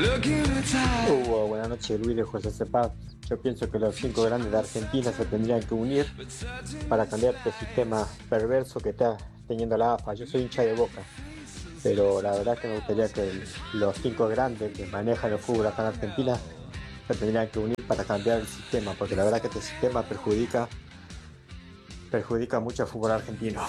Buenas noches, Luis de José Cepaz. Yo pienso que los 5 grandes de Argentina se tendrían que unir para cambiar este sistema perverso que está teniendo la AFA. Yo soy hincha de Boca, pero la verdad que me gustaría que los 5 grandes que manejan el fútbol acá en Argentina se tendrían que unir para cambiar el sistema, porque la verdad que este sistema perjudica mucho al fútbol argentino.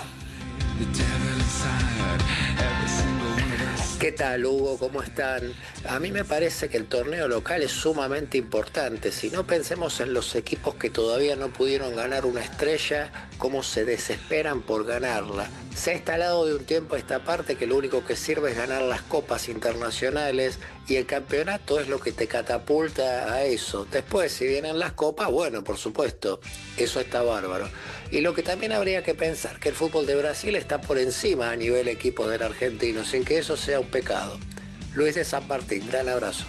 ¿Qué tal, Hugo? ¿Cómo están? A mí me parece que el torneo local es sumamente importante. Si no, pensemos en los equipos que todavía no pudieron ganar una estrella, cómo se desesperan por ganarla. Se ha instalado de un tiempo a esta parte que lo único que sirve es ganar las copas internacionales y el campeonato es lo que te catapulta a eso. Después, si vienen las copas, bueno, por supuesto, eso está bárbaro. Y lo que también habría que pensar, que el fútbol de Brasil está por encima a nivel equipo del argentino, sin que eso sea un pecado. Luis de San Martín, gran abrazo.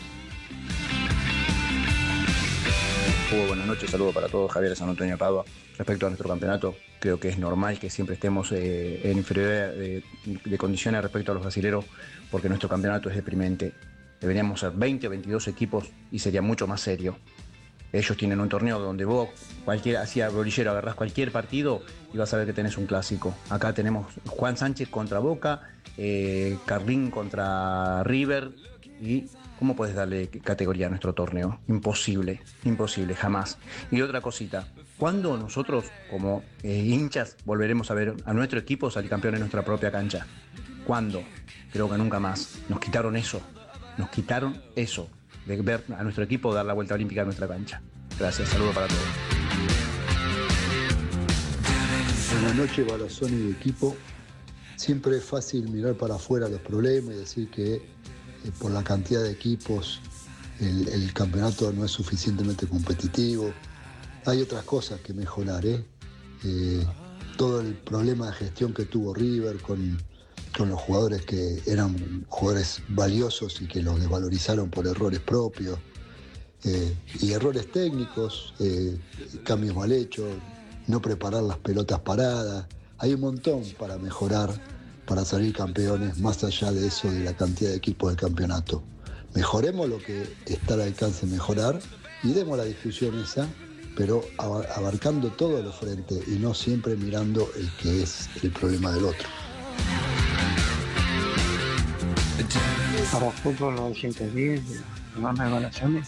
Buenas noches, saludos para todos, Javier de San Antonio de Padua. Respecto a nuestro campeonato, creo que es normal que siempre estemos en inferioridad de condiciones respecto a los brasileros, porque nuestro campeonato es deprimente. Deberíamos ser 20 o 22 equipos y sería mucho más serio. Ellos tienen un torneo donde vos, hacía bolillero, agarrás cualquier partido y vas a ver que tenés un clásico. Acá tenemos Juan Sánchez contra Boca, Carlín contra River y ¿cómo puedes darle categoría a nuestro torneo? Imposible, jamás. Y otra cosita, ¿cuándo nosotros como hinchas volveremos a ver a nuestro equipo salir campeón en nuestra propia cancha? ¿Cuándo? Creo que nunca más. Nos quitaron eso, de ver a nuestro equipo dar la vuelta olímpica a nuestra cancha. Gracias, saludos para todos. Buenas noches, Balazón y equipo. Siempre es fácil mirar para afuera los problemas y decir que por la cantidad de equipos el campeonato no es suficientemente competitivo. Hay otras cosas que mejorar, todo el problema de gestión que tuvo River con los jugadores que eran jugadores valiosos y que los desvalorizaron por errores propios, y errores técnicos, cambios mal hechos, no preparar las pelotas paradas. Hay un montón para mejorar, para salir campeones, más allá de eso, de la cantidad de equipos del campeonato. Mejoremos lo que está al alcance de mejorar y demos la discusión esa, pero abarcando todos los frentes y no siempre mirando el que es el problema del otro. Para fútbol 910, más evaluaciones.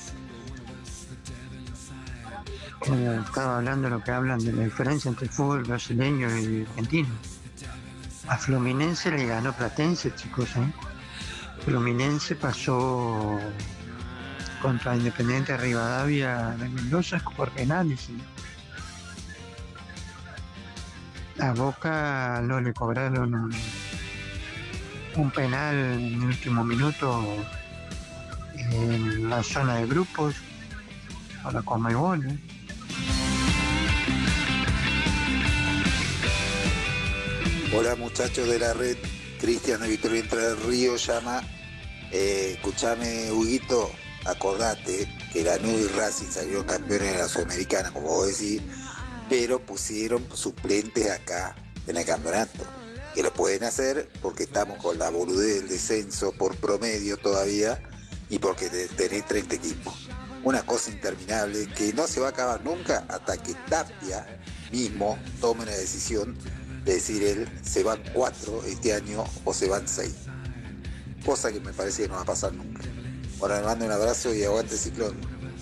Estaba hablando de lo que hablan de la diferencia entre el fútbol brasileño y argentino. A Fluminense le ganó Platense, chicos, Fluminense pasó contra Independiente Rivadavia de Mendoza por penales. A Boca no le cobraron un penal en el último minuto en la zona de grupos a la Conmebol. Hola muchachos de la red, Cristian de Victoria Entre Ríos llama. Escuchame, Huguito, acordate que Lanús y Racing salieron campeones de la Sudamericana, como vos decís, pero pusieron suplentes acá en el campeonato. Que lo pueden hacer porque estamos con la boludez del descenso por promedio todavía y porque tenés 30 equipos. Una cosa interminable que no se va a acabar nunca hasta que Tapia mismo tome la decisión de decir él, se van 4 este año o se van 6. Cosa que me parece que no va a pasar nunca. Bueno, le mando un abrazo y aguante Ciclón.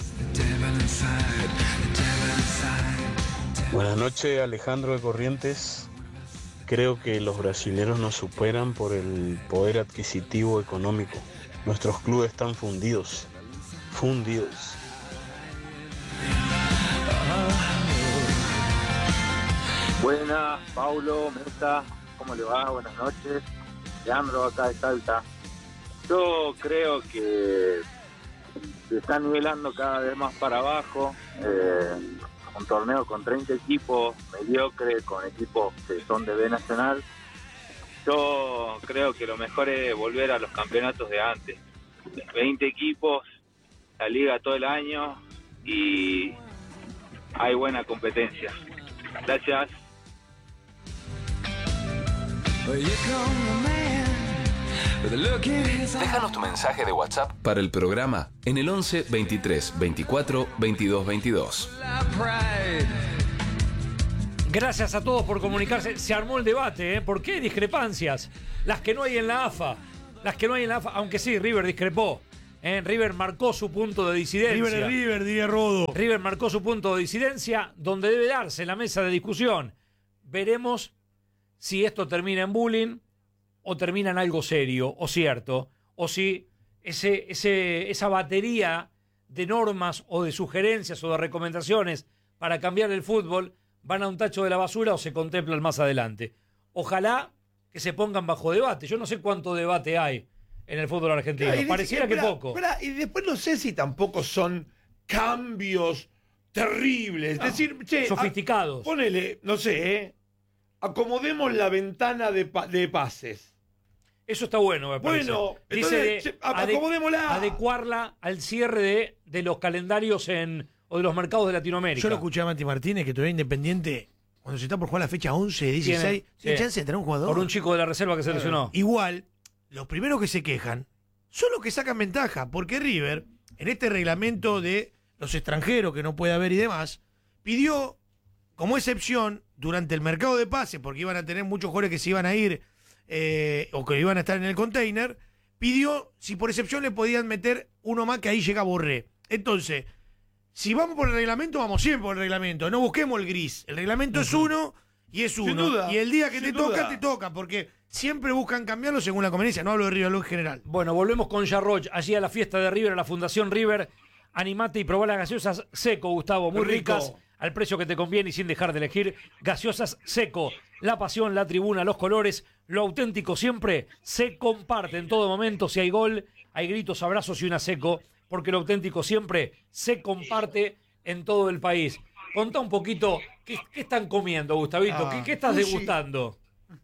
Buenas noches, Alejandro de Corrientes. Creo que los brasileños nos superan por el poder adquisitivo económico. Nuestros clubes están fundidos. Buenas, Paulo, Mesa, ¿cómo le va? Buenas noches. Leandro, acá de Salta. Yo creo que se está nivelando cada vez más para abajo. Un torneo con 30 equipos, mediocre, con equipos que son de B Nacional. Yo creo que lo mejor es volver a los campeonatos de antes. 20 equipos, la liga todo el año y hay buena competencia. Gracias. Déjanos tu mensaje de WhatsApp para el programa en el 11 23 24 22 22. Gracias a todos por comunicarse. Se armó el debate, ¿eh? ¿Por qué discrepancias? Las que no hay en la AFA. Aunque sí, River discrepó. River marcó su punto de disidencia. River, diría Rodo. River marcó su punto de disidencia, donde debe darse la mesa de discusión. Veremos si esto termina en bullying o termina en algo serio o cierto, o si esa batería de normas o de sugerencias o de recomendaciones para cambiar el fútbol van a un tacho de la basura o se contemplan más adelante. Ojalá que se pongan bajo debate. Yo no sé cuánto debate hay en el fútbol argentino. Pareciera que poco. Y después no sé si tampoco son cambios terribles. Es decir, sofisticados. Ponele, no sé, acomodemos la ventana de pases. Eso está bueno, me parece. Bueno, entonces, acomodémosla. Adecuarla al cierre de los calendarios o de los mercados de Latinoamérica. Yo lo escuché a Mati Martínez, que todavía Independiente, cuando se está por jugar la fecha 11, 16, tiene chance de tener un jugador. Por un chico de la reserva que se lesionó. Igual, los primeros que se quejan son los que sacan ventaja, porque River, en este reglamento de los extranjeros que no puede haber y demás, pidió como excepción durante el mercado de pases, porque iban a tener muchos jugadores que se iban a ir o que iban a estar en el container, pidió si por excepción le podían meter uno más, que ahí llega Borré. Entonces, si vamos por el reglamento, vamos siempre por el reglamento, no busquemos el gris. El reglamento es uno y es uno. Sin duda, y el día que te toca, porque siempre buscan cambiarlo según la conveniencia. No hablo de River en general. Bueno, volvemos con Jarroch, allí a la fiesta de River, a la Fundación River. Animate y probá las gaseosas Seco, Gustavo, muy ricas, al precio que te conviene y sin dejar de elegir. Gaseosas Seco, la pasión, la tribuna, los colores, lo auténtico siempre se comparte en todo momento. Si hay gol, hay gritos, abrazos y una Seco, porque lo auténtico siempre se comparte en todo el país. Contá un poquito, ¿qué están comiendo, Gustavito? ¿Qué estás degustando?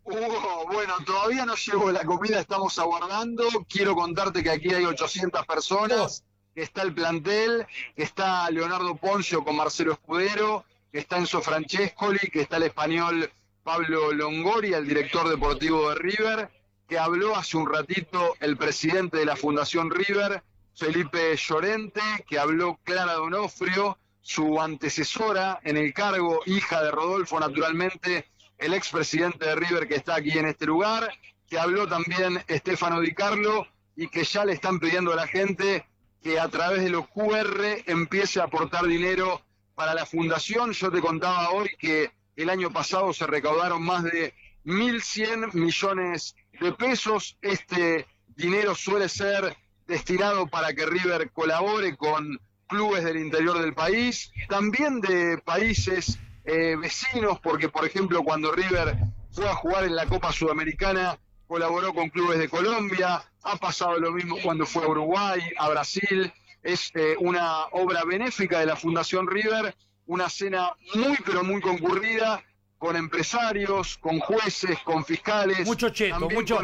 Bueno, todavía no llegó la comida, estamos aguardando. Quiero contarte que aquí hay 800 personas, que está el plantel, que está Leonardo Poncio con Marcelo Escudero, que está Enzo Francescoli, que está el español Pablo Longoria, el director deportivo de River, que habló hace un ratito el presidente de la Fundación River, Felipe Llorente, que habló Clara Donofrio, su antecesora en el cargo, hija de Rodolfo, naturalmente, el expresidente de River que está aquí en este lugar, que habló también Stefano Di Carlo y que ya le están pidiendo a la gente que a través de los QR empiece a aportar dinero para la fundación. Yo te contaba hoy que el año pasado se recaudaron más de 1.100 millones de pesos. Este dinero suele ser destinado para que River colabore con clubes del interior del país, también de países vecinos, porque por ejemplo cuando River fue a jugar en la Copa Sudamericana colaboró con clubes de Colombia, ha pasado lo mismo cuando fue a Uruguay, a Brasil. Es una obra benéfica de la Fundación River, una cena muy pero muy concurrida, con empresarios, con jueces, con fiscales. Mucho cheto,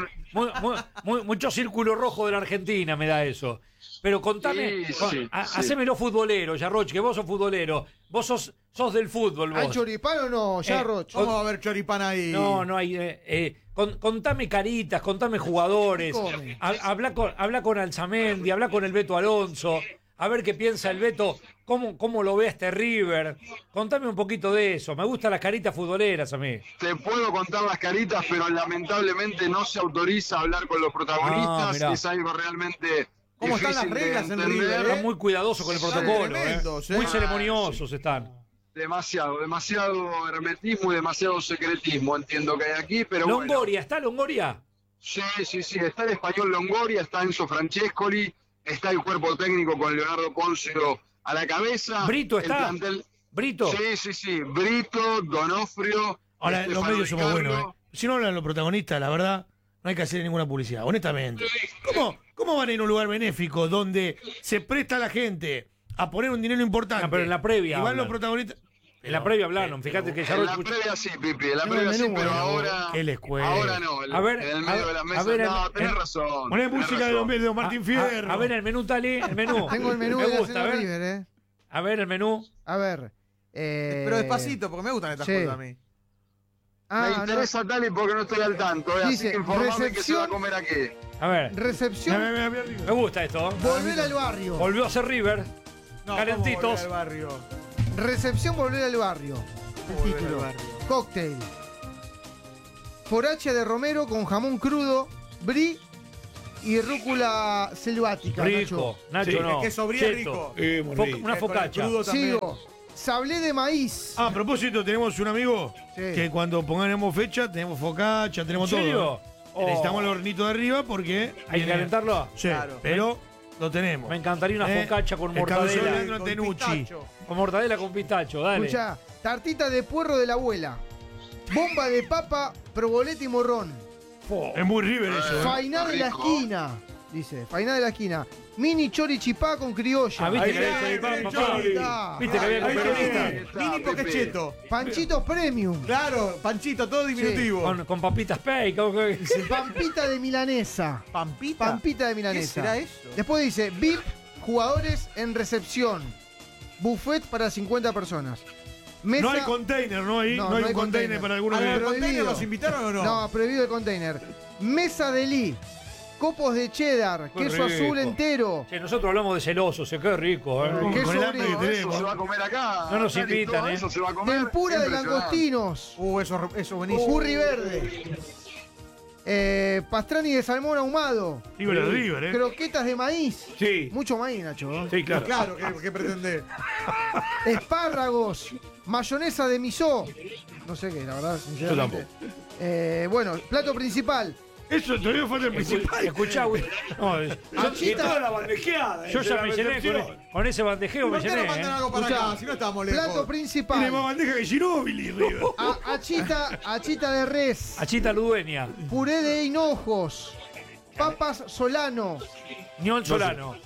mucho círculo rojo de la Argentina me da eso. Pero contame, hacémelo futbolero, Jarroch, que vos sos futbolero. Vos sos del fútbol, vos. ¿Hay choripán o no, Jarroch? ¿Cómo va a haber choripán ahí? No hay. Contame caritas, contame jugadores. Habla con Alzamendi, habla con el Beto Alonso. A ver qué piensa el Beto, cómo lo ve este River. Contame un poquito de eso. Me gustan las caritas futboleras a mí. Te puedo contar las caritas, pero lamentablemente no se autoriza a hablar con los protagonistas. Es algo realmente ¿cómo están las reglas en River? Están muy cuidados con el protocolo. Muy ceremoniosos están. Demasiado hermetismo y demasiado secretismo entiendo que hay aquí, pero Longoria, bueno. ¿está Longoria? Sí, está el español Longoria, está Enzo Francescoli, está el cuerpo técnico con Leonardo Poncio a la cabeza. ¿Brito está? ¿Brito? Sí, Brito, Donofrio. Ahora, los medios somos buenos, Si no hablan los protagonistas, la verdad, no hay que hacer ninguna publicidad, honestamente. ¿Cómo van a ir a un lugar benéfico donde se presta a la gente a poner un dinero importante? Pero en la previa. Y van los protagonistas. En la previa hablaron, fíjate que ya en la previa sí, Pipi, en la previa sí, pero ahora no, en el medio de la mesa. Tenés razón. Poné música de Martín Fierro. A ver el menú, Tali, el menú. Tengo el menú me de gusta, River, A ver el menú. A ver. Pero despacito, porque me gustan estas cosas a mí. Me interesa Tali porque no estoy al tanto, Dice, así que informame que se va a recepción- comer aquí. A ver. Recepción. Me gusta esto. Volver al barrio. Volvió a ser River. Calentitos. Recepción, volver al barrio. El título. Cóctel. Foracha de romero con jamón crudo, brie y rúcula selvática. Rico. Nacho no. El queso brie es Cheto. rico. Muy rico. Una focaccia. Sigo. Sablé de maíz. Ah, a propósito, tenemos un amigo Sí. que cuando pongamos fecha, tenemos focaccia, tenemos ¿En serio? todo. Oh. Necesitamos el hornito de arriba porque... ¿Hay que calentarlo? Sí, Claro. pero lo tenemos. Me encantaría una focaccia con El cabezón mortadela. Leandro Tenucci. Con mortadela con pistacho, dale. Escuchá, tartita de puerro de la abuela. Bomba de papa, proboleta y morrón. Es muy River eso, ¿eh? Fainá de la esquina. Dice, fainá de la esquina. Mini chorichipá con criolla. Ah, viste Ahí que está, había el papá. choripán. Viste que había con Ahí peronista. está. Mini Pocheto. Panchitos premium. Claro, Panchito, todo diminutivo. Con papitas pay. Pampita de milanesa. ¿Pampita? Pampita de ¿Qué milanesa. será eso? Después dice, VIP, jugadores en recepción. Buffet para 50 personas. Mesa- No hay container, ¿no? Ahí no hay un container para algunos ¿A que... los Prohibido. containers los invitaron o no? No, prohibido el container. Mesa de Lee. Copos de cheddar. Qué Queso rico. azul entero. Che, nosotros hablamos de celosos, qué rico, Queso con el hambre que brie. tenemos. Eso se va a comer acá. No nos Tali, invitan, todo ¿eh? Eso se va a comer. Tempura de Impresionante. langostinos. Eso buenísimo. Curry verde. Pastrani de salmón ahumado. River es River, ¿eh? Croquetas de maíz. Sí. Mucho maíz, Nacho. ¿no? Sí, claro. Claro, ¿qué pretendés? Espárragos. Mayonesa de miso. No sé qué, la verdad, sinceramente. Bueno, plato principal. Eso todavía falta el principal. Escuchá, güey. No, Achita, la bandejeada. yo ya me llené con ese bandejeo, me ¿Por qué no llené. mandan algo para Escuchá, acá? Si no estamos plato lejos. Tiene más principal. bandeja que Ginóbili, River. Achita de res. Achita Ludueña. Puré de hinojos. Papas solano. Ñol Solano.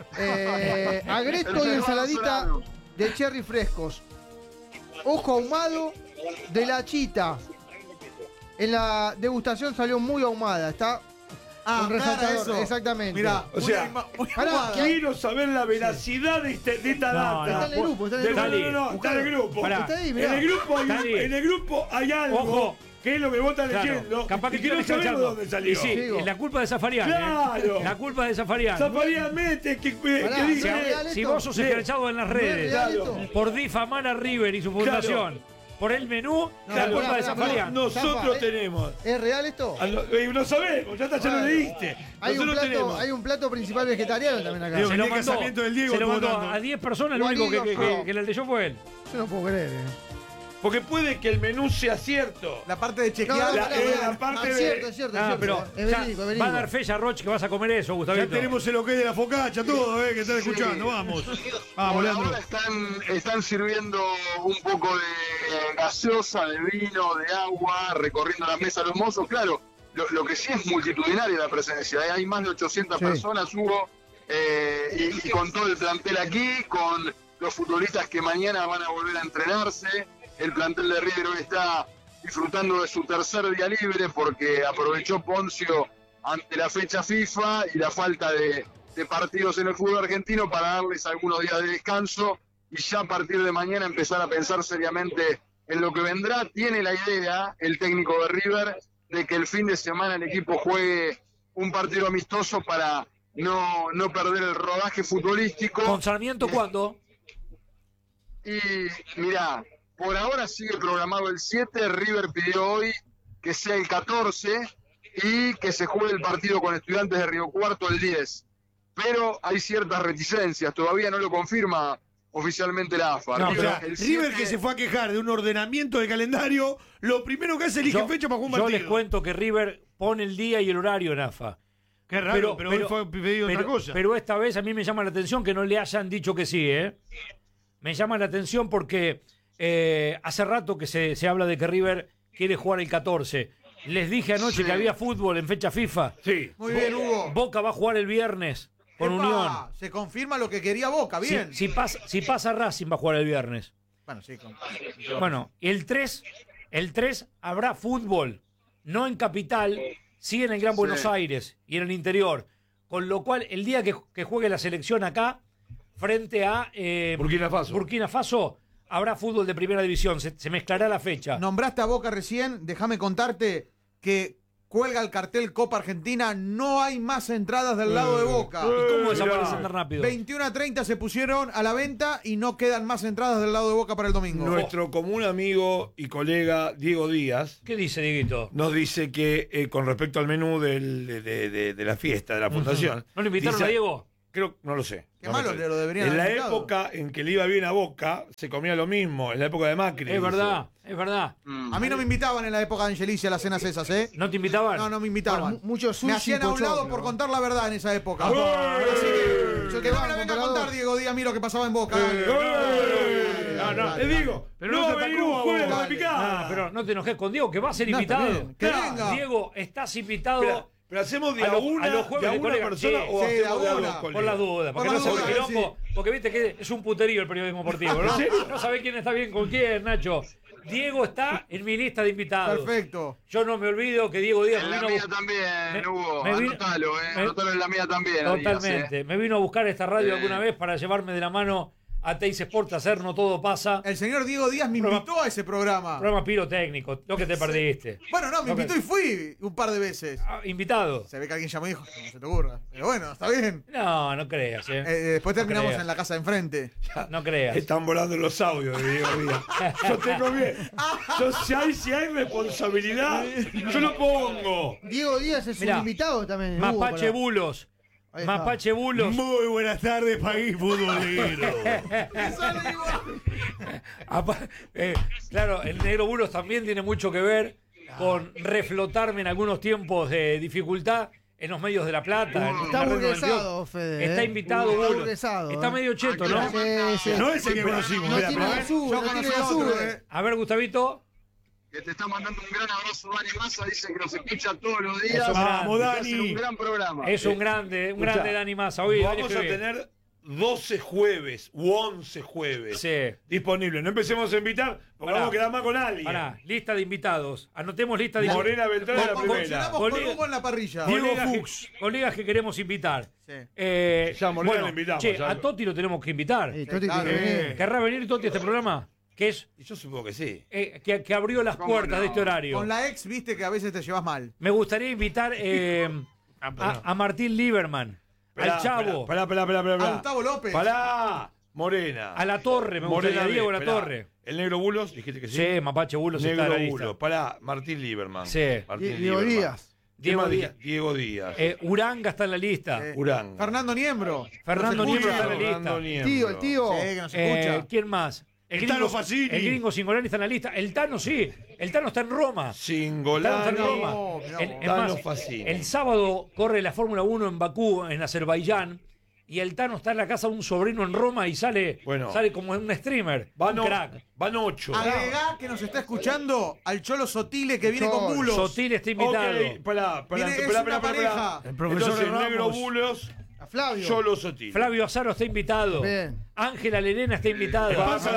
Agreto y ensaladita de cherry frescos. Ojo ahumado de la chita. En la degustación salió muy ahumada. Está Ah, con clara resaltador. eso. Exactamente. Mirá, O sea, muy pará, ahumada. Quiero saber la veracidad de esta No, data. Está en el grupo, está en el No, grupo. no, no, está en el grupo. Pará. Está ahí, En mirá. el grupo hay algo Ojo. que es lo que vos estás Claro, leyendo capaz que y que no están sabemos escuchando. dónde salió. Y sí, Sigo. es la culpa de Zafarian. Claro. La culpa de Zafarian. Zafarian mete que Pará, dice... Si, real si esto? vos sos escrachado en las ¿No es redes real esto? por difamar a River y su fundación, por el menú, la Claro, culpa de pará, Zafarian. Nosotros Zafa, tenemos... ¿Es real esto? No sabemos, ya lo leíste. Hay un plato principal vegetariano también acá. Digo, Se en lo el mandó, casamiento del Diego se lo estuvo mandó dando. a 10 personas, lo único que le leyó fue él. Yo no puedo creer. Porque puede que el menú sea cierto. La parte de No, chequear. no, la- pará, la pará. parte Es de- cierto, es cierto. Ah, es cierto. pero Es ya verídico, es va a verídico. dar fe a Roche que vas a comer eso, Gustavito. Ya tenemos el ok de la focaccia, todo, que están escuchando. Vamos. Vamos, Por Leandro. ahora están sirviendo un poco de gaseosa, de vino, de agua, recorriendo la mesa los mozos. Claro, lo que sí es multitudinaria la presencia. Hay más de 800 Sí. personas, Hugo, y con todo el plantel aquí, con los futbolistas que mañana van a volver a entrenarse. El plantel de River hoy está disfrutando de su tercer día libre porque aprovechó Poncio ante la fecha FIFA y la falta de partidos en el fútbol argentino para darles algunos días de descanso y ya a partir de mañana empezar a pensar seriamente en lo que vendrá. Tiene la idea el técnico de River de que el fin de semana el equipo juegue un partido amistoso para no perder el rodaje futbolístico. ¿Con Sarmiento cuándo? Y mirá, por ahora sigue programado el 7, River pidió hoy que sea el 14 y que se juegue el partido con Estudiantes de Río Cuarto el 10. Pero hay ciertas reticencias, todavía no lo confirma oficialmente la AFA. No, River, o sea, el River 7 que se fue a quejar de un ordenamiento de calendario, lo primero que hace elige fecha para jugar un Yo partido. les cuento que River pone el día y el horario en AFA. Qué raro, pero hoy fue pedido otra cosa. Pero esta vez a mí me llama la atención que no le hayan dicho que sí, ¿eh? Me llama la atención porque hace rato que se habla de que River quiere jugar el 14. Les dije anoche que había fútbol en fecha FIFA. Sí. Muy bien, Hugo. Boca va a jugar el viernes con Epa, Unión. Se confirma lo que quería Boca, bien. Si pasa Racing va a jugar el viernes. Bueno, sí. Bueno, el 3 habrá fútbol, no en Capital, sí en el Gran Buenos Aires y en el interior. Con lo cual, el día que juegue la selección acá, frente a Burkina Faso. Burkina Faso, habrá fútbol de primera división, se mezclará la fecha. Nombraste a Boca recién, déjame contarte que cuelga el cartel Copa Argentina, no hay más entradas del lado de Boca. ¿Y cómo desaparecen tan rápido? 21:30 se pusieron a la venta y no quedan más entradas del lado de Boca para el domingo. Nuestro común amigo y colega Diego Díaz. ¿Qué dice, Dieguito? Nos dice que con respecto al menú de la fiesta, de la fundación. ¿No lo invitaron dice, a Diego? Creo, no lo sé. Qué no malo, sé. lo deberían En haber la invitado. época en que le iba bien a Boca, se comía lo mismo. En la época de Macri. Es verdad, es verdad. A mí no me invitaban en la época de Angelici a las cenas esas, ¿eh? ¿No te invitaban? No me invitaban. Mucho sushi, Me hacían a un lado pochoclo. por contar la verdad en esa época. Así que no me la venga a contar, Diego Díaz, a mí lo que pasaba en Boca. No, Te digo, pero no no te venimos atacó, jueves con dale. picada. No, pero no te enojes con Diego, que va a ser No, invitado. está bien, que venga. Diego, estás invitado. Pero hacemos de a a los una jueves de colega. persona Sí, o sí, de a hacemos de a una. dos colegas. Por las dudas, Por porque no las se dudas, quilombo, porque viste que es un puterío el periodismo deportivo, ¿no? ¿En serio? No sabe quién está bien con quién, Nacho. Diego está en mi lista de invitados. Perfecto. Yo no me olvido que Diego Díaz En me la vino a mía también, me- Hugo. me vino- Anotalo, me- anotalo en la mía también. Díaz, Totalmente. Me vino a buscar esta radio Sí. alguna vez para llevarme de la mano a Teis Sport a hacer No Todo Pasa. El señor Diego Díaz me invitó a ese programa. Programa pirotécnico, lo que te perdiste. Bueno, no, me Lo que- invitó y fui un par de veces. Invitado. Se ve que alguien llamó y dijo, no se te ocurra. Pero bueno, está bien. No creas, Después terminamos creas. en la casa de enfrente. No creas. Están volando los audios de Diego Díaz. Yo tengo bien. Yo, si hay responsabilidad, yo lo pongo. Diego Díaz es Mirá, un invitado también. Mapache Hugo, Bulos. Ahí está. Mapache Bulos. Muy buenas tardes, país futbolero. Claro, el negro Bulos también tiene mucho que ver con reflotarme en algunos tiempos de dificultad en los medios de La Plata. en Está la red burguesado, 98. Fede. Está invitado Está Bulos. burguesado, Está medio cheto, ¿no? Sí, sí. No es el que conocimos. No mira, tiene pero- azul, Yo no tiene conocí a azul. otro, A ver, Gustavito. Que te está mandando un gran abrazo, Dani Massa. Dice que nos escucha todos los días. Eso, Vamos, Que Dani. hacen un gran programa. Es un grande Escuchá, Dani Massa. Hoy Vamos a tener 12 jueves u 11 jueves Sí. disponibles. No empecemos a invitar porque Pará. vamos a quedar más con alguien. Pará, lista de invitados. Anotemos lista de Morena Beltrán es la primera. Funcionamos con Colega- Hugo en la parrilla. Diego colegas Fuchs. colegas que queremos invitar. Sí. Ya, Morena bueno, lo invitamos, che, ya. a Totti lo tenemos que invitar. Sí, Toti claro. tiene que venir. ¿Querrá venir Totti a este programa? Que es Y yo supongo que sí. que abrió las ¿Cómo puertas no? de este horario. Con la ex, viste que a veces te llevas mal. Me gustaría invitar a Martín Lieberman, al Chavo, Pará. A Gustavo López. Pará. Morena. a La Torre, me gustaría, a Diego a La Esperá. Torre. El negro Bulos, dijiste que sí. Sí, Mapache Bulos está en Negro la lista. Bulos. Pará, Martín Lieberman. Sí. Martín Diego Lieberman. Díaz. Diego ¿Qué más Díaz. dije? Diego Díaz. Uranga está en la lista. Uranga. Fernando Niembro. Fernando Nos Niembro escucha. está en la lista. Fernando Niembro. Tío, el tío. Sí, que nos escucha. ¿Quién más? El Tano Fassini. El gringo Singolani está en la lista. El Tano sí. El Tano está en Roma. El Tano Singolani. está en Roma. No, mirá Es vos. Tano más, Fassini. el sábado corre la Fórmula 1 en Bakú, en Azerbaiyán. Y el Tano está en la casa de un sobrino en Roma y sale como un streamer. Van, un crack. van 8. Agregá que nos está escuchando al Cholo Sotile que viene con bulos. Sotile está invitado. Ok, pará. Viene- es una pareja. El profesor Entonces, Negro Ramos. Bulos, A Flavio. Yolo Sotil. Flavio Azaro está invitado. Bien. Ángela Lerena está invitada.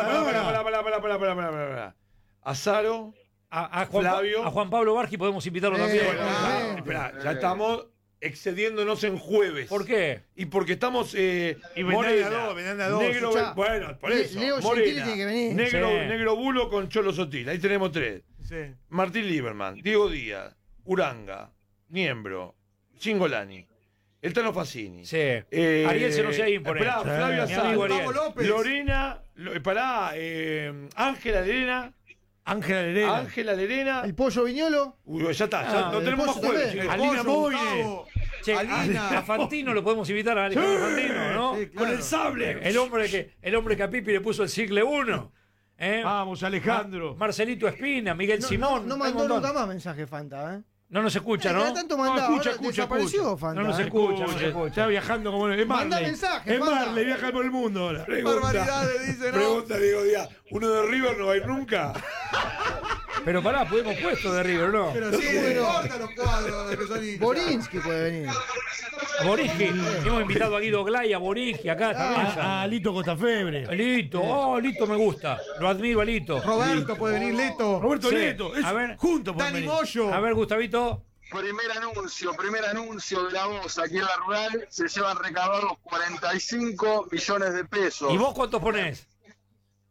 Pará. Azaro, A Juan, Flavio. a Juan Pablo Bargi podemos invitarlo también. Bien. Esperá, ya estamos excediéndonos en jueves. ¿Por qué? Y porque estamos vendrán Morena, a dos, vendrán a dos. Negro, Escuchá. bueno, por Le- eso. Leo Gentili Morena, tiene que venir. Negro, Sí. Negro Bulo con Cholo Sotil. Ahí tenemos 3. Sí. Martín Lieberman, Diego Díaz, Uranga, Niembro, Singolani, el Tano Fassini. Sí. Ariel se nos sea imponente. Esperá, Flavio Mi amigo Azaro, Ariel. Gustavo López. Lorena, Ángela Lerena. Ángela Lerena. Ángela Lerena. El pollo viñolo. Uy, ya está, ya no el tenemos más pollo jueves. también. chicos. Alina Pollo, Moine. Gustavo, Che, Alina. a Fantino lo podemos invitar a Alejandro Fantino, ¿no? Sí, claro. Con el sable. El hombre que a Pipi le puso el Cicle 1. Vamos, Alejandro. Marcelito Espina, Miguel Simón. No hay mandó un montón. nunca más mensaje Fanta, ¿eh? No nos escucha, Cada ¿no? tanto mandaba, escucha, ahora escucha, desapareció escucha. Fanta. No nos escucha, no se escucha. Está viajando como es Manda Marley. mensajes, Es manda. Marley, viaja por el mundo ahora. Barbaridades, dice, ¿no? Pregunta, Diego Díaz. ¿Uno de River no va a ir nunca? Pero pará, podemos puesto de River, ¿no? Pero sí, no importa los cuadros de que son hinchas. Borinsky puede venir. Borinski. Hemos invitado a Guido Glay, a Borinski acá también. A Lito Costafebre. Lito, Lito me gusta. Lo admiro a Lito. Roberto puede venir, Leto. Roberto Sí. Leto. A ver. Juntos por Dani venir. Moyo. A ver, Gustavito. Primer anuncio de la voz aquí en la rural. Se llevan recaudados 45 millones de pesos. ¿Y vos cuántos ponés?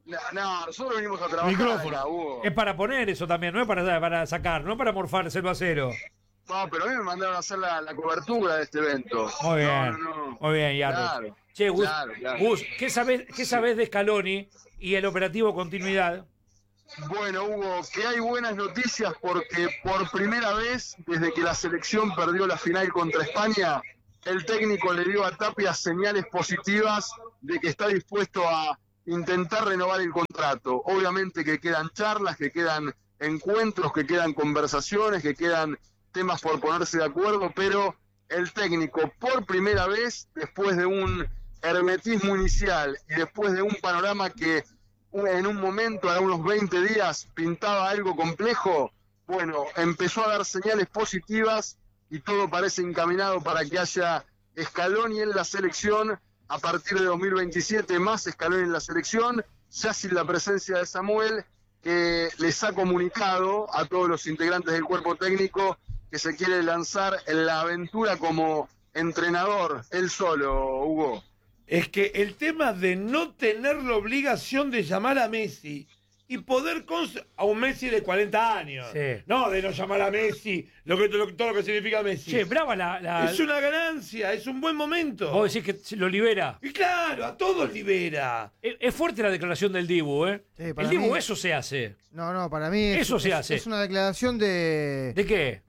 No, nosotros venimos a trabajar. Micrófono. Acá, Hugo. Es para poner eso también, no es para sacar, no para morfar 0-0. No, pero a mí me mandaron a hacer la cobertura de este evento. Muy bien, muy bien, Yardo. Claro, Che, Gus, claro. Gus, ¿qué sabés de Scaloni y el operativo continuidad? Bueno, Hugo, que hay buenas noticias porque por primera vez, desde que la selección perdió la final contra España, el técnico le dio a Tapia señales positivas de que está dispuesto a intentar renovar el contrato. Obviamente que quedan charlas, que quedan encuentros, que quedan conversaciones, que quedan temas por ponerse de acuerdo, pero el técnico por primera vez, después de un hermetismo inicial y después de un panorama que en un momento, a unos 20 días, pintaba algo complejo, bueno, empezó a dar señales positivas y todo parece encaminado para que haya Scaloni en la selección a partir de 2027, más Scaloni en la selección, ya sin la presencia de Samuel, que les ha comunicado a todos los integrantes del cuerpo técnico que se quiere lanzar en la aventura como entrenador, él solo, Hugo. Es que el tema de no tener la obligación de llamar a Messi y poder a un Messi de 40 años. Sí. No, de no llamar a Messi, todo lo que significa Messi. Che, brava la... Es una ganancia, es un buen momento. Vos decís que se lo libera. Y claro, a todos libera. Es fuerte la declaración del Dibu, ¿eh? Sí, el para Dibu, mí- eso se hace. No, para mí Eso se hace. es una declaración de... ¿De qué?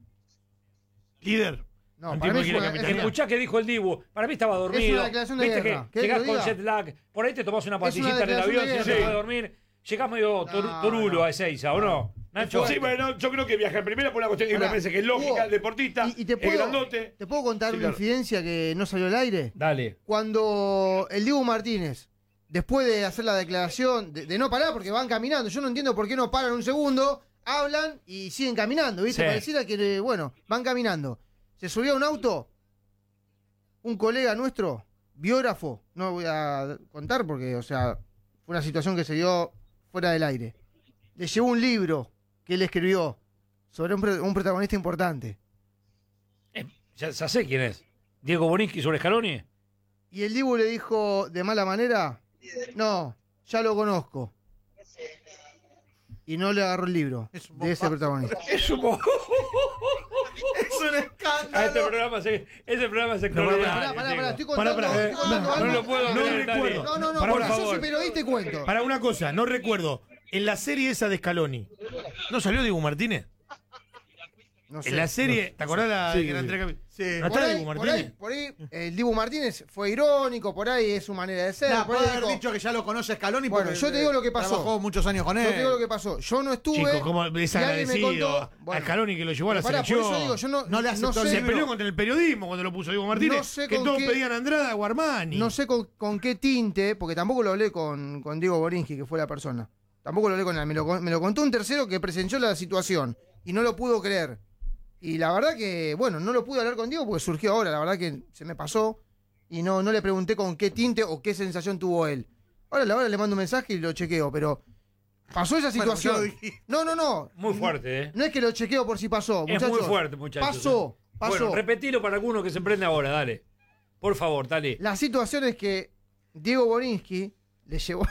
Líder. No, para mí es una, Escuchá que dijo el Dibu. Para mí estaba dormido. Es una declaración de Viste guerra. que ¿Querés llegás que lo con diga? jet lag. Por ahí te tomás una Es una pastillita en el declaración avión, de si no te guerra. vas a dormir. Llegás medio torulo a Ezeiza, ¿o no? Nacho. Sí, bueno, yo creo que viajar primero por una cuestión que me Pará, parece que es lógica, Hugo, el deportista, y te el puedo, grandote. ¿Te puedo contar Sí, una claro. infidencia que no salió al aire? Dale. Cuando el Dibu Martínez, después de hacer la declaración de no parar porque van caminando, yo no entiendo por qué no paran un segundo, hablan y siguen caminando, ¿viste? Sí. Pareciera que, bueno, van caminando. Se subió a un auto, un colega nuestro, biógrafo, no voy a contar porque, o sea, fue una situación que se dio fuera del aire. Le llevó un libro que él escribió sobre un protagonista importante. Ya sé quién es. Diego Boninski sobre Scaloni. Y el Dibu le dijo de mala manera, no, ya lo conozco. Y no le agarró el libro de ese protagonista. Es un Es un escándalo. Ese programa se extraordinario. Pará, estoy Pará, contando. no lo puedo no creer, recuerdo. dale. No, Pará, por por yo favor. soy periodista y cuento. Para una cosa, no recuerdo. En la serie esa de Scaloni, ¿no salió Dibu Martínez? No sé. En la serie, ¿te acordás la Sí, que era sí. entre Sí. ¿No Por está ahí, Dibu por Martínez? ahí, por ahí, el Dibu Martínez fue irónico, por ahí es su manera de ser. Nah, por ahí puede haber dijo- dicho que ya lo conoce Scaloni. Bueno, porque yo te digo lo que pasó. Trabajó muchos años con él. Yo te digo lo que pasó. Yo no estuve. Chico, como y alguien me desagradecido contó- a bueno, Scaloni que lo llevó a la pará, por selección. eso digo, yo no le aceptó el Se libro. peleó contra el periodismo cuando lo puso Diego Martínez. No sé que con todos qué- pedían a Andrada o Armani. No sé con qué tinte, porque tampoco lo hablé con Diego Borinski, que fue la persona. Tampoco lo hablé con él. Me lo contó un tercero que presenció la situación y no lo pudo creer. Y la verdad que, bueno, no lo pude hablar con Diego porque surgió ahora. La verdad que se me pasó y no le pregunté con qué tinte o qué sensación tuvo él. Ahora le mando un mensaje y lo chequeo, pero pasó esa Bueno, ya lo situación. dijiste. No. Muy fuerte, ¿eh? No es que lo chequeo por si pasó, Es muchachos. muy fuerte, muchachos. Pasó. Bueno, repetilo para alguno que se prende ahora, dale. Por favor, dale. La situación es que Diego Borinski le llevó...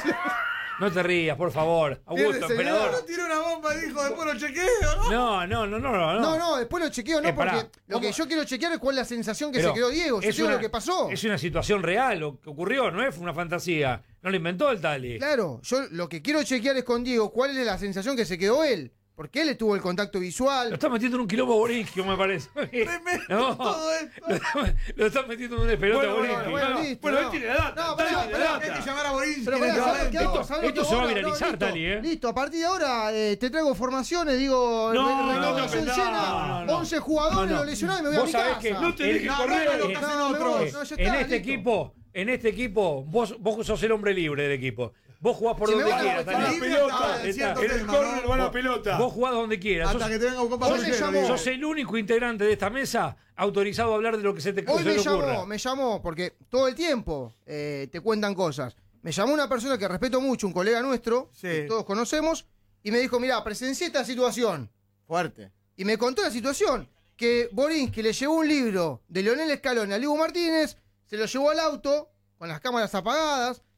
No te rías, por favor. Augusto, emperador. Tiró una bomba y dijo, después lo chequeo, ¿no? No, después lo chequeo, no, pará. porque lo que yo quiero chequear es cuál es la sensación que Pero se quedó Diego. Yo es digo una- lo que pasó. Es una situación real, lo que ocurrió, no es una fantasía. No lo inventó el Tali. Claro, yo lo que quiero chequear es con Diego cuál es la sensación que se quedó él. Porque él estuvo el contacto Lo visual. está metiendo en un quilombo Borinski, me parece. No, todo esto. lo está metiendo en un despelote Borinski. bueno, listo, Bueno, no. él tiene la data. No, Tali pará, tiene pará, la Hay data. que llamar a Borinski. Pero en este pará, ¿sabes momento. qué hago? ¿Sabes lo Esto que se va a hago ahora? viralizar, listo, Tali, ¿eh? Listo, a partir de ahora te traigo formaciones, digo, No, renovación no, llena, no. 11 jugadores, No. lo lesionó y me voy a mi Vos sabés casa. que No te dejes No, correr. no, lo que hacen No, me otros. voy, no, ya En está, este listo. equipo, vos sos el hombre libre del equipo. Vos jugás por Si me donde van a quieras, buscar Tali. libre, Pelota, en cierto en el tema, córner ¿no? va la pelota. Vos jugás donde quieras. Hasta que te venga a buscar Hoy me Marcelo, llamó. digo. Sos el único integrante de esta mesa autorizado a hablar de lo que se te, Hoy se te ocurra. me llamó, porque todo el tiempo te cuentan cosas. Me llamó una persona que respeto mucho, un colega nuestro, Sí. que todos conocemos, y me dijo, mirá, presencié esta situación. Fuerte. Y me contó la situación, que Borinski le llevó un libro de Leonel Scaloni a Diego Martínez, se lo llevó al auto, con las cámaras apagadas,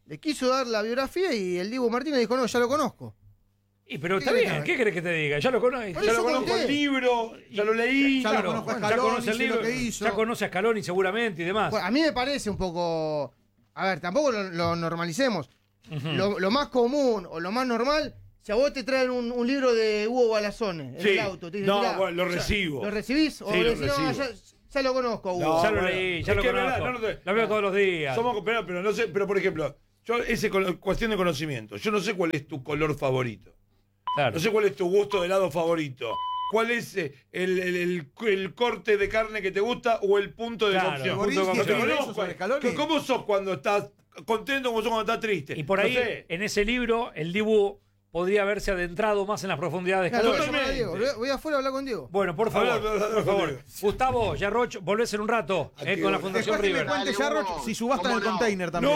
Le quiso dar la biografía y el Dibu Martínez dijo, no, ya lo conozco. Pero está bien, ¿qué querés que te diga? Ya lo conozco, el libro, ya lo leí. Ya lo conozco a Scaloni, ya conoce el libro, lo que hizo. ya conoce a Scaloni seguramente y demás. Bueno, a mí me parece un poco... A ver, tampoco lo normalicemos. Lo más común o lo más normal, si a vos te traen un libro de Hugo Balazone en el auto, te dicen, no, mirá, bueno, lo recibo. ¿Lo recibís? O Sí, lo decís, no, recibo. ya lo conozco, Hugo. No, ya lo leí, ya lo conozco. Lo veo todos los días. Somos compañeros, pero no sé, pero por ejemplo, cuestión de conocimiento. Yo no sé cuál es tu color favorito. Claro. No sé cuál es tu gusto de helado favorito. ¿Cuál es el corte de carne que te gusta o el punto de cocción? No te conozco. ¿Cómo sos cuando estás contento, cómo sos cuando estás triste? Y por ahí, No sé. en ese libro, el Dibu podría haberse adentrado más en las profundidades de Claro, Scaloni. voy afuera a hablar con Diego. Bueno, por favor, por favor. Gustavo Yarroch, volvés en un rato con la Fundación Después que me River. cuente Yarroch si subasta en el container también.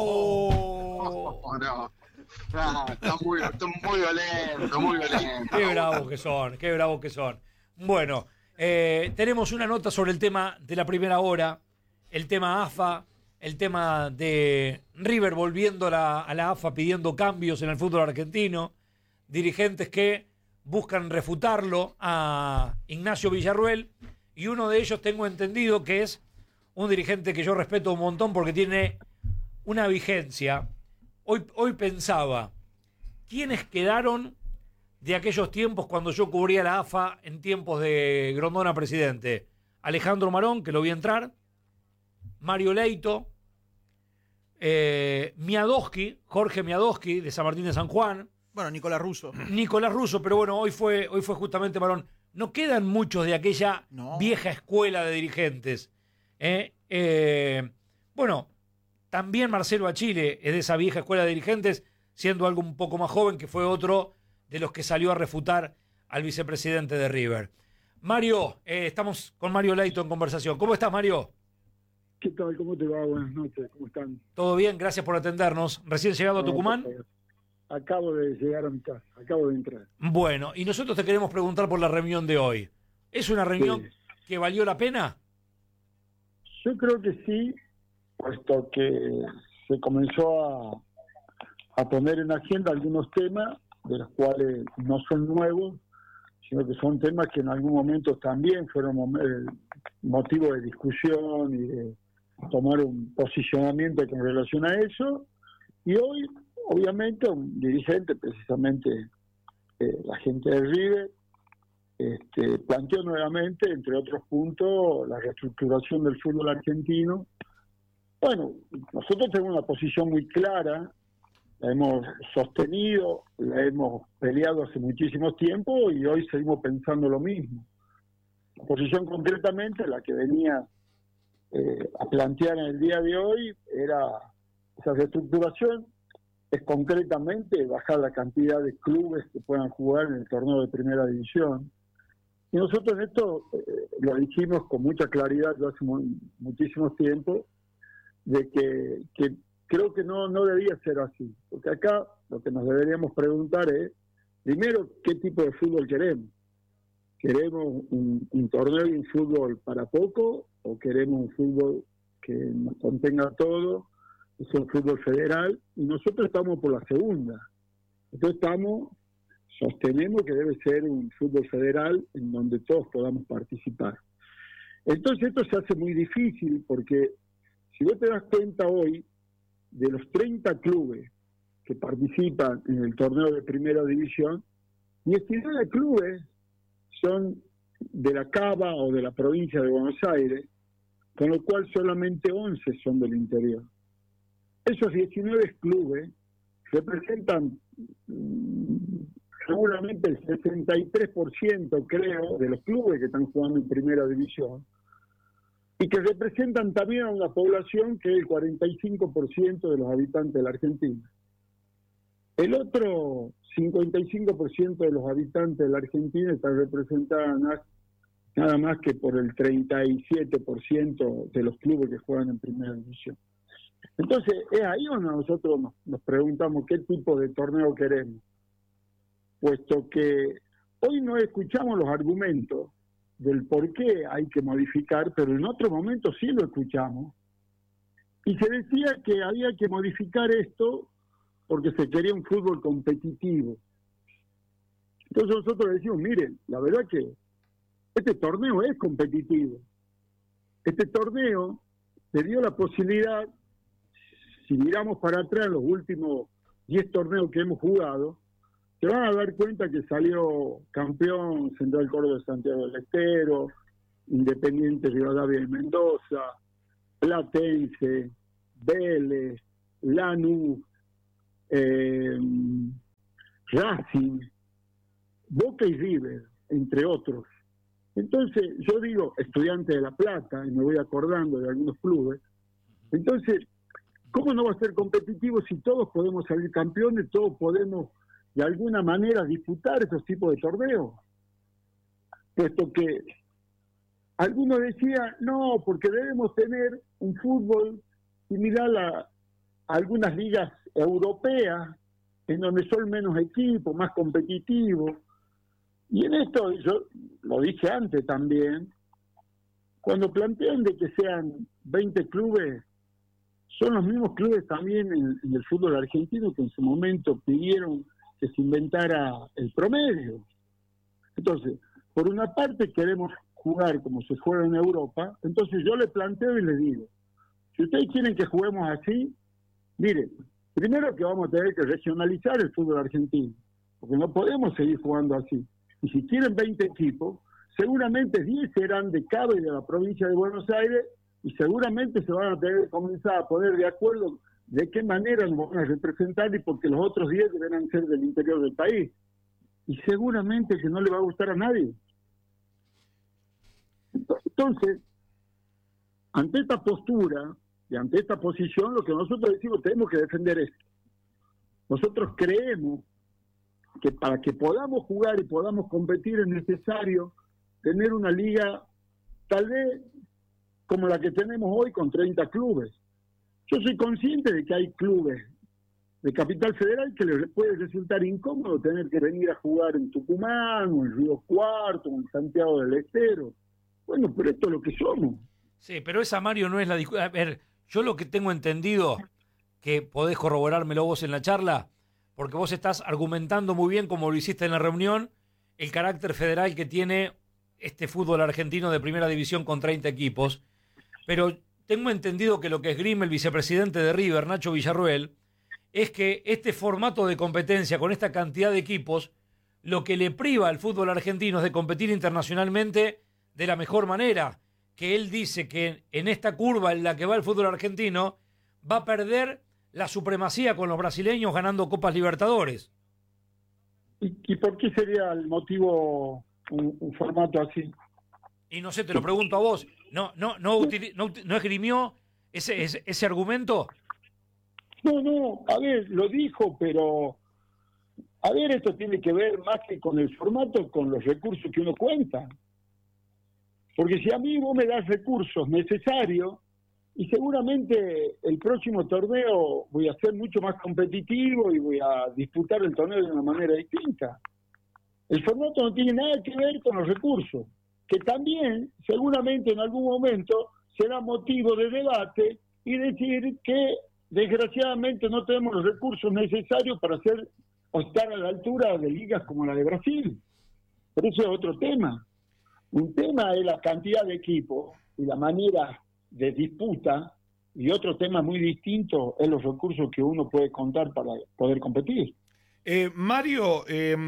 No. Está muy violento, muy violento. Qué bravos que son, qué bravos que son. Bueno, tenemos una nota sobre el tema de la primera hora, el tema AFA, el tema de River volviendo a la AFA pidiendo cambios en el fútbol argentino, dirigentes que buscan refutarlo a Ignacio Villarruel, y uno de ellos tengo entendido que es un dirigente que yo respeto un montón porque tiene una vigencia. Hoy pensaba, ¿quiénes quedaron de aquellos tiempos cuando yo cubría la AFA en tiempos de Grondona presidente? Alejandro Marón, que lo vi entrar, Mario Leito, Jorge Miadowski, de San Martín de San Juan. Bueno, Nicolás Russo, pero bueno, hoy fue justamente Marón. No quedan muchos de aquella vieja escuela de dirigentes. Bueno, también Marcelo Achille es de esa vieja escuela de dirigentes, siendo algo un poco más joven, que fue otro de los que salió a refutar al vicepresidente de River. Mario, estamos con Mario Leito en conversación. ¿Cómo estás, Mario? ¿Qué tal? ¿Cómo te va? Buenas noches. ¿Cómo están? Todo bien, gracias por atendernos. ¿Recién llegado a Tucumán? Acabo de llegar a mi casa, acabo de entrar. Bueno, y nosotros te queremos preguntar por la reunión de hoy. ¿Es una reunión que valió la pena? Yo creo que sí, puesto que se comenzó a poner en agenda algunos temas, de los cuales no son nuevos, sino que son temas que en algún momento también fueron motivo de discusión y de tomar un posicionamiento con relación a eso. Y hoy, obviamente, un dirigente, precisamente la gente de River, planteó nuevamente, entre otros puntos, la reestructuración del fútbol argentino. Bueno, nosotros tenemos una posición muy clara, la hemos sostenido, la hemos peleado hace muchísimo tiempo y hoy seguimos pensando lo mismo. La posición concretamente, la que venía a plantear en el día de hoy, era esa reestructuración, es concretamente bajar la cantidad de clubes que puedan jugar en el torneo de primera división. Y nosotros esto lo dijimos con mucha claridad ya hace muchísimo tiempo, de que creo que no debía ser así. Porque acá lo que nos deberíamos preguntar es, primero, ¿qué tipo de fútbol queremos? ¿Queremos un torneo y un fútbol para poco? ¿O queremos un fútbol que nos contenga todo? Es un fútbol federal. Y nosotros estamos por la segunda. Entonces sostenemos que debe ser un fútbol federal en donde todos podamos participar. Entonces esto se hace muy difícil porque si vos te das cuenta hoy, de los 30 clubes que participan en el torneo de primera división, 19 clubes son de la Cava o de la provincia de Buenos Aires, con lo cual solamente 11 son del interior. Esos 19 clubes representan seguramente el 63%, creo, de los clubes que están jugando en primera división, y que representan también a una población que es el 45% de los habitantes de la Argentina. El otro 55% de los habitantes de la Argentina están representados nada más que por el 37% de los clubes que juegan en primera división. Entonces, es ahí donde nosotros nos preguntamos qué tipo de torneo queremos, puesto que hoy no escuchamos los argumentos del por qué hay que modificar, pero en otro momento sí lo escuchamos, Y se decía que había que modificar esto porque se quería un fútbol competitivo. Entonces nosotros decimos, miren, la verdad que este torneo es competitivo. Este torneo le dio la posibilidad, si miramos para atrás los últimos 10 torneos que hemos jugado, se van a dar cuenta que salió campeón Central Córdoba de Santiago del Estero, Independiente Rivadavia de Mendoza, Platense, Vélez, Lanús, Racing, Boca y River, entre otros. Entonces, yo digo, Estudiantes de La Plata, y me voy acordando de algunos clubes. Entonces, ¿cómo no va a ser competitivo si todos podemos salir campeones, todos podemos de alguna manera disputar esos tipos de torneos? Puesto que algunos decían, no, porque debemos tener un fútbol similar a algunas ligas europeas, en donde son menos equipos, más competitivos. Y en esto, yo lo dije antes también, cuando plantean de que sean 20 clubes, son los mismos clubes también en el fútbol argentino que en su momento pidieron que se inventara el promedio. Entonces, por una parte queremos jugar como se juega en Europa, entonces yo le planteo y les digo, si ustedes quieren que juguemos así, miren, primero que vamos a tener que regionalizar el fútbol argentino, porque no podemos seguir jugando así. Y si quieren 20 equipos, seguramente 10 serán de Cava y de la provincia de Buenos Aires, y seguramente se van a tener que comenzar a poner de acuerdo de qué manera nos van a representar, y porque los otros 10 deberán ser del interior del país. Y seguramente que no le va a gustar a nadie. Entonces, ante esta postura y ante esta posición, lo que nosotros decimos, tenemos que defender esto. Nosotros creemos que para que podamos jugar y podamos competir es necesario tener una liga tal vez como la que tenemos hoy con 30 clubes. Yo soy consciente de que hay clubes de Capital Federal que les puede resultar incómodo tener que venir a jugar en Tucumán, o en Río Cuarto, o en Santiago del Estero. Bueno, pero esto es lo que somos. Sí, pero esa, Mario, no es la discusión. A ver, yo lo que tengo entendido, que podés corroborármelo vos en la charla, porque vos estás argumentando muy bien, como lo hiciste en la reunión, el carácter federal que tiene este fútbol argentino de primera división con 30 equipos, pero tengo entendido que lo que esgrime el vicepresidente de River, Nacho Villarruel, es que este formato de competencia con esta cantidad de equipos, lo que le priva al fútbol argentino es de competir internacionalmente de la mejor manera, que él dice que en esta curva en la que va el fútbol argentino va a perder la supremacía con los brasileños ganando Copas Libertadores. ¿Y por qué sería el motivo un formato así? Y no sé, te lo pregunto a vos, ¿no esgrimió ese argumento? No, a ver, lo dijo, pero a ver, esto tiene que ver más que con el formato, con los recursos que uno cuenta. Porque si a mí vos me das recursos necesarios, y seguramente el próximo torneo voy a ser mucho más competitivo y voy a disputar el torneo de una manera distinta. El formato no tiene nada que ver con los recursos, que también seguramente en algún momento será motivo de debate y decir que desgraciadamente no tenemos los recursos necesarios para hacer o estar a la altura de ligas como la de Brasil. Pero eso es otro tema. Un tema es la cantidad de equipos y la manera de disputa, y otro tema muy distinto es los recursos que uno puede contar para poder competir. Mario,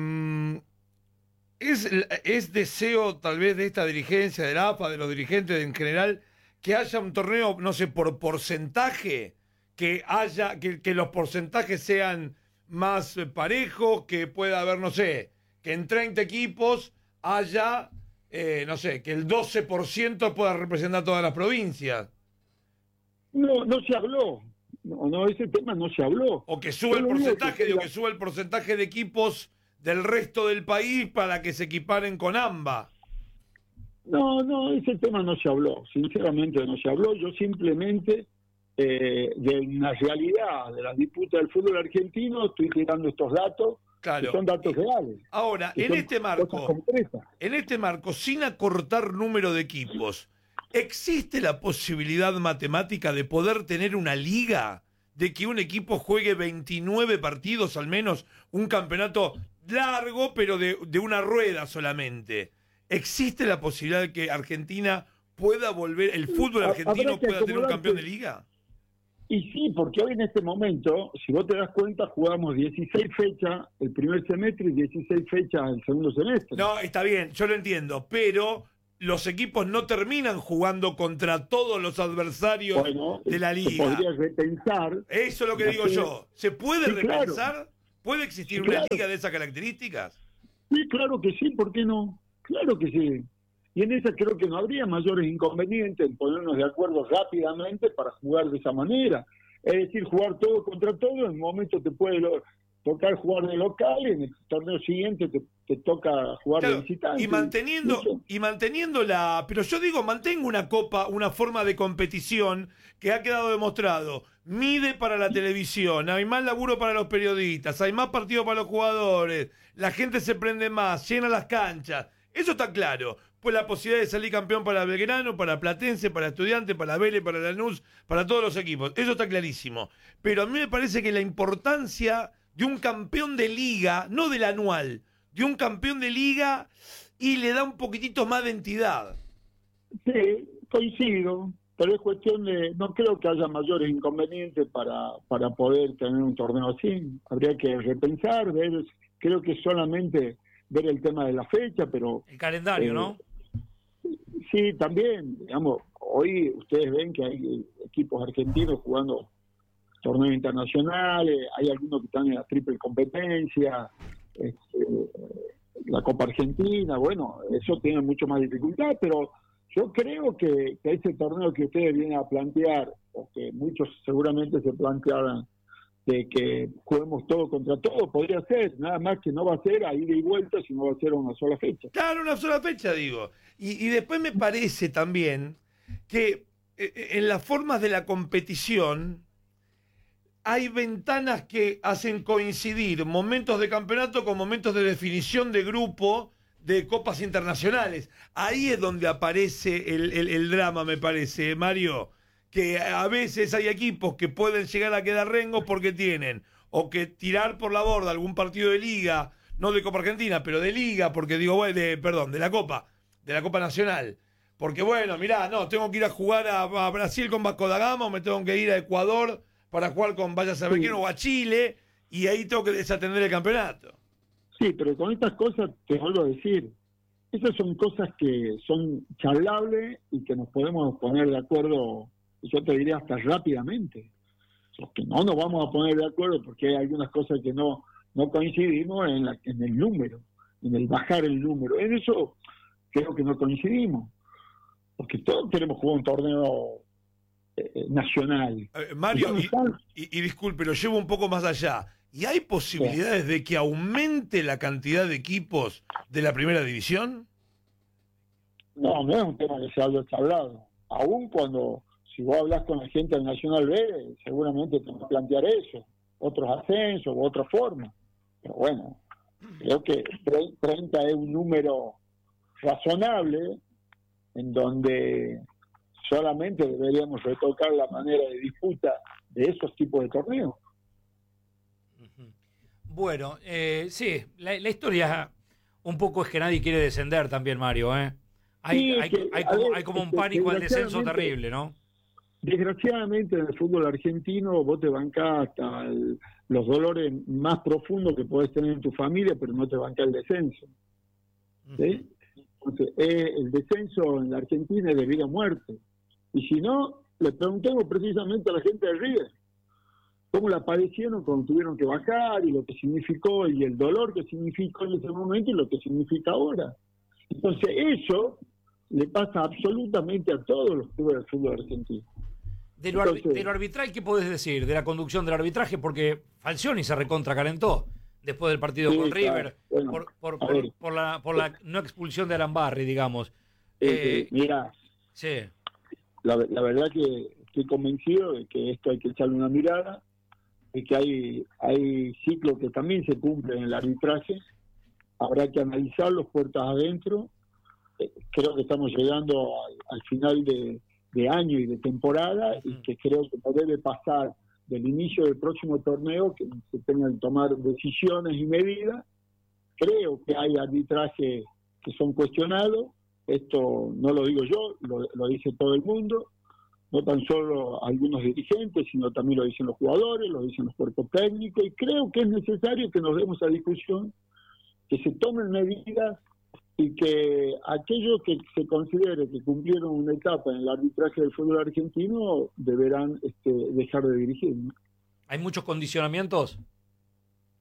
¿es deseo tal vez de esta dirigencia, de la AFA, de los dirigentes en general, que haya un torneo, no sé, por porcentaje, que los porcentajes sean más parejos, que pueda haber, no sé, que en 30 equipos haya... no sé, que el 12% pueda representar todas las provincias? No se habló. No, ese tema no se habló. O que sube el porcentaje, que sube el porcentaje de equipos del resto del país para que se equiparen con AMBA. No, ese tema no se habló. Sinceramente no se habló. Yo simplemente de una realidad de la disputa del fútbol argentino estoy tirando estos datos. Claro. Que son datos reales. Ahora, en este marco, sin acortar número de equipos, ¿Existe la posibilidad matemática de poder tener una liga? De que un equipo juegue 29 partidos al menos, un campeonato largo, pero de una rueda solamente. ¿Existe la posibilidad de que Argentina pueda volver, el fútbol argentino pueda tener un campeón de liga? Y sí, porque hoy en este momento, si vos te das cuenta, jugamos 16 fechas el primer semestre y 16 fechas el segundo semestre. No, está bien, yo lo entiendo, pero los equipos no terminan jugando contra todos los adversarios de la liga. Se podría repensar. Eso es lo que digo yo. ¿Se puede repensar? Claro. ¿Puede existir una liga de esas características? Sí, claro que sí, ¿por qué no? Claro que sí. Y en esa creo que no habría mayores inconvenientes en ponernos de acuerdo rápidamente para jugar de esa manera. Es decir, jugar todo contra todo, en un momento te puede tocar jugar de local y en el torneo siguiente te toca jugar de visitante. Y manteniendo la... Pero yo digo, mantengo una copa, una forma de competición que ha quedado demostrado. Mide para la televisión, hay más laburo para los periodistas, hay más partidos para los jugadores, la gente se prende más, llena las canchas. Eso está claro. Pues la posibilidad de salir campeón para Belgrano, para Platense, para Estudiantes, para Vélez, para Lanús, para todos los equipos. Eso está clarísimo. Pero a mí me parece que la importancia de un campeón de liga, no del anual, de un campeón de liga y le da un poquitito más de entidad. Sí, coincido, pero es cuestión de, no creo que haya mayores inconvenientes para poder tener un torneo así. Habría que repensar, ver, creo que solamente ver el tema de la fecha, pero... El calendario, ¿no? Sí, también, digamos, hoy ustedes ven que hay equipos argentinos jugando torneos internacionales, hay algunos que están en la triple competencia, la Copa Argentina, bueno, eso tiene mucho más dificultad, pero yo creo que ese torneo que ustedes vienen a plantear, o que muchos seguramente se plantearan, de que juguemos todo contra todo, podría ser, nada más que no va a ser a ida y vuelta, sino va a ser una sola fecha. Claro, una sola fecha, digo. Y después me parece también que en las formas de la competición hay ventanas que hacen coincidir momentos de campeonato con momentos de definición de grupo de copas internacionales. Ahí es donde aparece el drama, me parece, Mario, que a veces hay equipos que pueden llegar a quedar rengos porque tienen o que tirar por la borda algún partido de liga, no de Copa Argentina, pero de liga, porque digo, de la Copa Nacional. Porque bueno, mirá, no, tengo que ir a jugar a Brasil con Vasco da Gama, o me tengo que ir a Ecuador para jugar con Vaya a saber quién, o a Chile, y ahí tengo que desatender el campeonato. Sí, pero con estas cosas, te vuelvo a decir, esas son cosas que son charlables y que nos podemos poner de acuerdo, yo te diría hasta rápidamente. Porque no nos vamos a poner de acuerdo porque hay algunas cosas que no coincidimos en el número, en el bajar el número. En eso creo que no coincidimos. Porque todos queremos jugar un torneo nacional. Mario, y disculpe, lo llevo un poco más allá. ¿Y hay posibilidades de que aumente la cantidad de equipos de la primera división? No es un tema que se haya hablado. Aún cuando, si vos hablas con la gente del Nacional B, seguramente te van a plantear eso. Otros ascensos u otra forma. Pero bueno, creo que 30 es un número razonable en donde solamente deberíamos retocar la manera de disputa de esos tipos de torneos. Bueno, sí, la historia un poco es que nadie quiere descender también, Mario, Hay como un pánico al descenso terrible, ¿no? Desgraciadamente en el fútbol argentino vos te bancás hasta los dolores más profundos que podés tener en tu familia, pero no te bancás el descenso. ¿Sí? Entonces, el descenso en la Argentina es de vida o muerte. Y si no, le preguntemos precisamente a la gente de River cómo la padecieron cuando tuvieron que bajar y lo que significó y el dolor que significó en ese momento y lo que significa ahora. Entonces eso le pasa absolutamente a todos los clubes del fútbol argentino. De lo arbitral, ¿qué podés decir? De la conducción del arbitraje, porque Falcioni se recontracalentó después del partido con River, bueno, por la no expulsión de Arambarri, digamos. Mira, sí. La verdad que estoy convencido de que esto hay que echarle una mirada, de que hay ciclos que también se cumplen en el arbitraje, habrá que analizarlos puertas adentro, creo que estamos llegando al final de año y de temporada, y que creo que no debe pasar del inicio del próximo torneo que se tengan que tomar decisiones y medidas. Creo que hay arbitrajes que son cuestionados, esto no lo digo yo, lo dice todo el mundo, no tan solo algunos dirigentes, sino también lo dicen los jugadores, lo dicen los cuerpos técnicos, y creo que es necesario que nos demos a discusión, que se tomen medidas y que aquellos que se considere que cumplieron una etapa en el arbitraje del fútbol argentino deberán dejar de dirigir, ¿no? ¿Hay muchos condicionamientos?